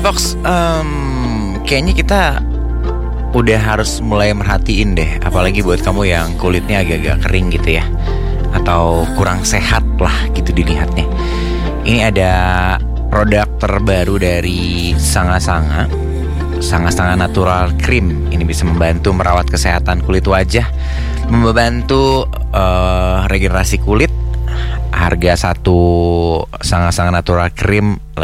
Box, kayaknya kita udah harus mulai merhatiin deh, apalagi buat kamu yang kulitnya agak-agak kering gitu ya, atau kurang sehat lah gitu dilihatnya. Ini ada produk terbaru dari Sanga Natural Cream. Ini bisa membantu merawat kesehatan kulit wajah, membantu regenerasi kulit. Harga satu Sanga Natural Cream